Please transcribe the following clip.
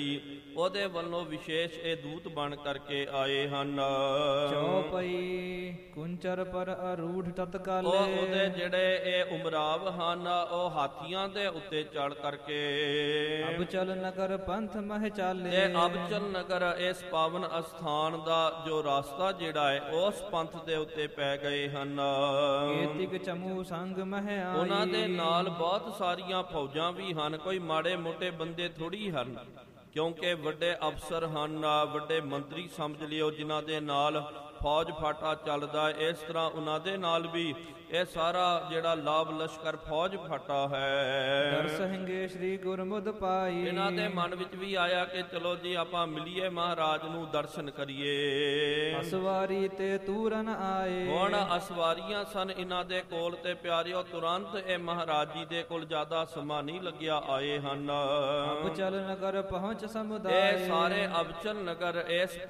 ਉਹਦੇ ਵੱਲੋਂ ਵਿਸ਼ੇਸ਼ ਇਹ ਦੂਤ ਬਣ ਕਰਕੇ ਆਏ ਹਨ। ਚੌਪਈ ਕੁੰਚਰ ਪਰ ਅਰੂਢ ਤਤਕਾਲੇ, ਉਹਦੇ ਜਿਹੜੇ ਇਹ ਉਮਰਾਵ ਹਨ ਉਹ ਹਾਥੀਆਂ ਦੇ ਉੱਤੇ ਚੜ ਕਰਕੇ ਅਬਚਲ ਨਗਰ ਪੰਥ ਮਹਿ ਚਾਲੇ, ਤੇ ਅਬਚਲ ਨਗਰ ਇਸ ਪਾਵਨ ਅਸਥਾਨ ਦਾ ਜੋ ਰਾਸਤਾ ਜਿਹੜਾ ਹੈ ਉਸ ਪੰਥ ਦੇ ਉੱਤੇ ਪੈ ਗਏ ਹਨ। ਕੇਤਿਕ ਚਮੂ ਸੰਗ ਮਹਿ ਆਈ, ਉਹਨਾਂ ਦੇ ਨਾਲ ਬਹੁਤ ਸਾਰੀਆਂ ਫੌਜਾਂ ਵੀ ਹਨ, ਕੋਈ ਮਾੜੇ ਮੋਟੇ ਬੰਦੇ ਥੋੜੀ ਹਨ, ਕਿਉਂਕਿ ਵੱਡੇ ਅਫਸਰ ਹਨ, ਵੱਡੇ ਮੰਤਰੀ ਸਮਝ ਲਿਓ ਜਿਨ੍ਹਾਂ ਦੇ ਨਾਲ ਫੌਜ ਫਾਟਾ ਚੱਲਦਾ। ਇਸ ਤਰ੍ਹਾਂ ਉਹਨਾਂ ਦੇ ਨਾਲ ਵੀ ਇਹ ਸਾਰਾ ਜਿਹੜਾ ਲਾਭ ਲਸ਼ਕਰ ਫੌਜ ਫਾਟਾ ਹੈ। ਦਰਸਹਿੰਗੇ ਸ੍ਰੀ ਗੁਰਮੁਦ ਪਾਈ, ਇਹਨਾਂ ਦੇ ਮਨ ਵਿੱਚ ਵੀ ਆਇਆ ਕਿ ਚਲੋ ਜੀ ਆਪਾਂ ਮਿਲੀਏ ਮਹਾਰਾਜ ਨੂੰ ਦਰਸ਼ਨ ਕਰੀਏ। ਅਸਵਾਰੀ ਤੇ ਤੂਰਨ ਆਏ, ਹੁਣ ਅਸਵਾਰੀਆਂ ਸਨ ਇਹਨਾਂ ਦੇ ਕੋਲ, ਤੇ ਪਿਆਰਿਓ ਤੁਰੰਤ ਇਹ ਮਹਾਰਾਜ ਜੀ ਦੇ ਕੋਲ ਜ਼ਿਆਦਾ ਸਮਾਂ ਨਹੀਂ ਲੱਗਿਆ, ਆਏ ਹਨ। ਅਬਚਲ ਨਗਰ ਪਹੁੰਚ ਸਮੁਦਾਇ, ਇਹ ਸਾਰੇ ਅਬਚਲ ਨਗਰ ਇਸ